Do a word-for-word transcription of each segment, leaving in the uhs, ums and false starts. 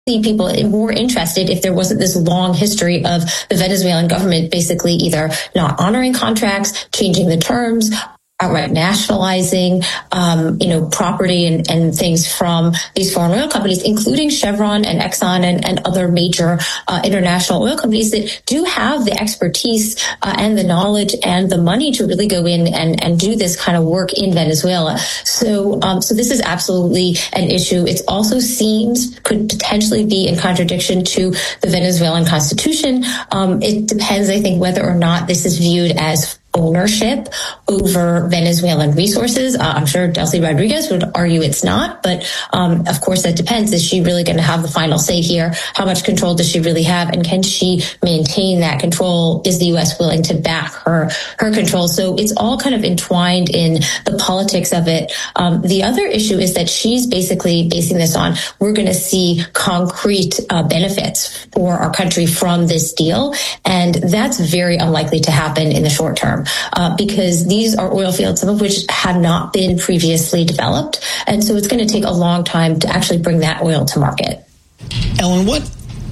people more interested if there wasn't this long history of the Venezuelan government basically either not honoring contracts, changing the terms, outright nationalizing, um, you know, property and, and things from these foreign oil companies, including Chevron and Exxon and, and other major uh, international oil companies that do have the expertise uh, and the knowledge and the money to really go in and, and do this kind of work in Venezuela. So, um, so this is absolutely an issue. It also seems could potentially be in contradiction to the Venezuelan constitution. Um, it depends, I think, whether or not this is viewed as ownership over Venezuelan resources. Uh, I'm sure Delcy Rodriguez would argue it's not, but um, of course that depends. Is she really going to have the final say here? How much control does she really have? And can she maintain that control? Is the U S willing to back her, her control? So it's all kind of entwined in the politics of it. Um, the other issue is that she's basically basing this on, we're going to see concrete uh, benefits for our country from this deal. And that's very unlikely to happen in the short term. Uh, because these are oil fields, some of which have not been previously developed. And so it's going to take a long time to actually bring that oil to market. Ellen, what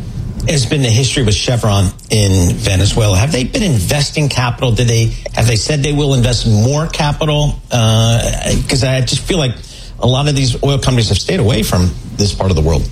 has been the history with Chevron in Venezuela? Have they been investing capital? Did they have they said they will invest more capital? Because uh, I just feel like a lot of these oil companies have stayed away from this part of the world.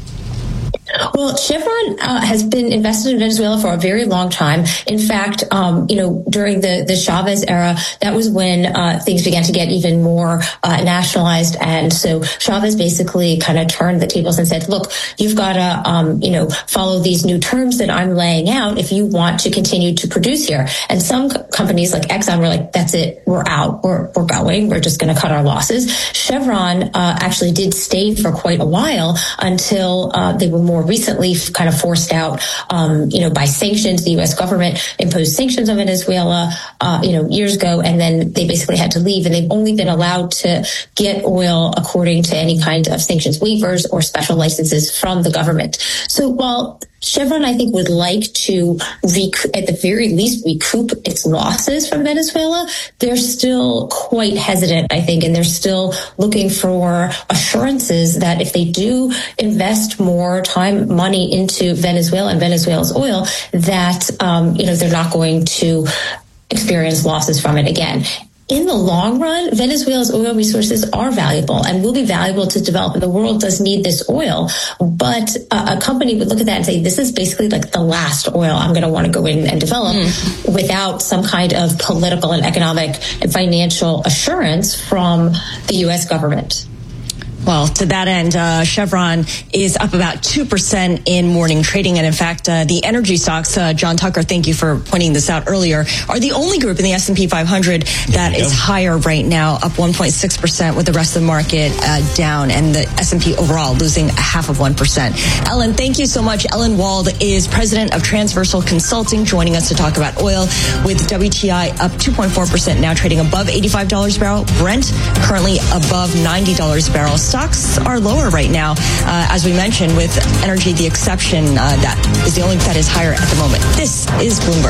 Well, Chevron uh, has been invested in Venezuela for a very long time. In fact, um, you know, during the, the Chavez era, that was when uh, things began to get even more uh, nationalized. And so Chavez basically kind of turned the tables and said, look, you've got to, um, you know, follow these new terms that I'm laying out if you want to continue to produce here. And some co- companies like Exxon were like, that's it, we're out, we're, we're going, we're just going to cut our losses. Chevron uh, actually did stay for quite a while until uh, they were more recently kind of forced out, um, you know, by sanctions. The U S government imposed sanctions on Venezuela, uh, you know, years ago, and then they basically had to leave. And they've only been allowed to get oil according to any kind of sanctions waivers or special licenses from the government. So while Chevron, I think, would like to, rec- at the very least, recoup its losses from Venezuela, they're still quite hesitant, I think, and they're still looking for assurances that if they do invest more time, money into Venezuela and Venezuela's oil, that, um, you know, they're not going to experience losses from it again. In the long run, Venezuela's oil resources are valuable and will be valuable to develop. And the world does need this oil. But uh, a company would look at that and say, this is basically like the last oil I'm going to want to go in and develop mm. without some kind of political and economic and financial assurance from the U S government. Well, to that end, uh, Chevron is up about two percent in morning trading. And in fact, uh, the energy stocks, uh, John Tucker, thank you for pointing this out earlier, are the only group in the S and P five hundred that is higher right now, up one point six percent, with the rest of the market uh, down, and the S and P overall losing a half of one percent. Ellen, thank you so much. Ellen Wald is president of Transversal Consulting, joining us to talk about oil, with W T I up two point four percent, now trading above eighty-five dollars a barrel. Brent currently above ninety dollars a barrel. Stocks are lower right now, uh, as we mentioned, with energy the exception. Uh, that is the only that is higher at the moment. This is Bloomberg.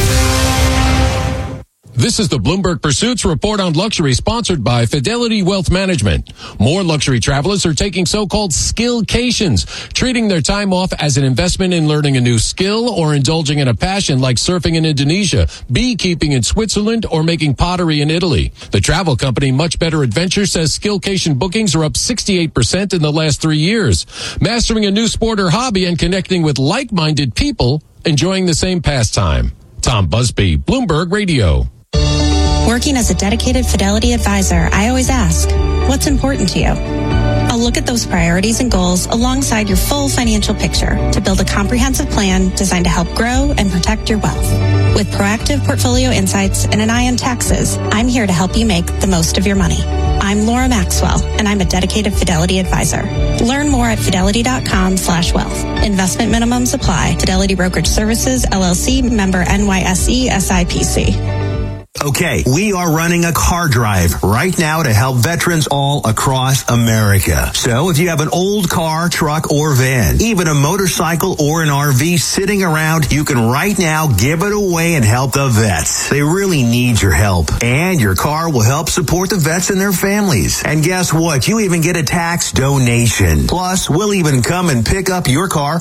This is the Bloomberg Pursuits Report on Luxury, sponsored by Fidelity Wealth Management. More luxury travelers are taking so-called skillcations, treating their time off as an investment in learning a new skill or indulging in a passion like surfing in Indonesia, beekeeping in Switzerland, or making pottery in Italy. The travel company Much Better Adventure says skillcation bookings are up sixty-eight percent in the last three years. Mastering a new sport or hobby and connecting with like-minded people enjoying the same pastime. Tom Busby, Bloomberg Radio. Working as a dedicated Fidelity advisor, I always ask, what's important to you? I'll look at those priorities and goals alongside your full financial picture to build a comprehensive plan designed to help grow and protect your wealth. With proactive portfolio insights and an eye on taxes, I'm here to help you make the most of your money. I'm Laura Maxwell, and I'm a dedicated Fidelity advisor. Learn more at fidelity.com slash wealth. Investment minimums apply. Fidelity Brokerage Services, L L C, member N Y S E, S I P C. Okay, we are running a car drive right now to help veterans all across America. So if you have an old car, truck, or van, even a motorcycle or an R V sitting around, you can right now give it away and help the vets. They really need your help. And your car will help support the vets and their families. And guess what? You even get a tax donation. Plus, we'll even come and pick up your car